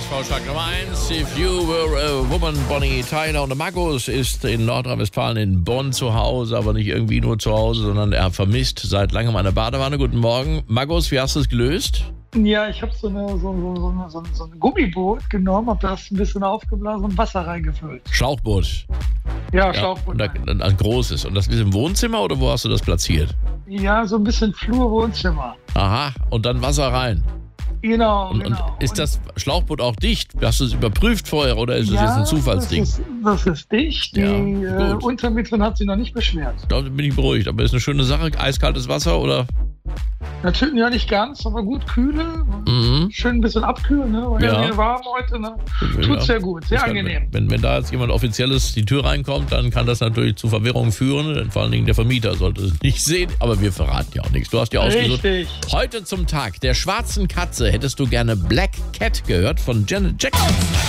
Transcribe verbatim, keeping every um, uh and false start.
Vorschlag Nummer eins. If you were a woman, Bonnie Tyler. Und der Markus ist in Nordrhein-Westfalen in Bonn zu Hause, aber nicht irgendwie nur zu Hause, sondern er vermisst seit langem eine Badewanne. Guten Morgen. Markus, wie hast du es gelöst? Ja, ich habe so, eine, so, so, so, eine, so, so ein Gummiboot genommen, habe das ein bisschen aufgeblasen und Wasser reingefüllt. Schlauchboot. Ja, Schlauchboot. Ja, und ein großes. Und das ist im Wohnzimmer oder wo hast du das platziert? Ja, so ein bisschen Flur-Wohnzimmer. Aha, und dann Wasser rein. Genau, Und, genau. und ist das Schlauchboot auch dicht? Hast du es überprüft vorher oder ist es ja, jetzt ein Zufallsding? Das ist, das ist dicht. Die Ja, äh, Untermieterin hat sich noch nicht beschwert. Da bin ich beruhigt. Aber ist eine schöne Sache, eiskaltes Wasser oder? Natürlich ja nicht ganz, aber gut kühle. Mhm. Schön ein bisschen abkühlen, ne? Weil Ja. ja warm heute, ne? Tut Ja. sehr gut, sehr Das kann, angenehm. Wenn, wenn da jetzt jemand Offizielles die Tür reinkommt, dann kann das natürlich zu Verwirrung führen. Denn vor allen Dingen der Vermieter sollte es nicht sehen. Aber wir verraten ja auch nichts. Du hast ja ausgesucht. Richtig. Heute zum Tag der schwarzen Katze hättest du gerne Black Cat gehört von Janet Jackson.